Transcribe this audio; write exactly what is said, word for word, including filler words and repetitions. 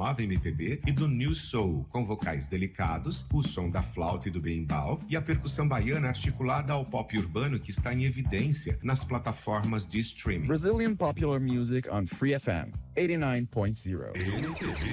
nova M P B e do New Soul, com vocais delicados, o som da flauta e do berimbau e a percussão baiana articulada ao pop urbano que está em evidência nas plataformas de streaming. Brazilian popular music on Free F M eighty-nine point zero.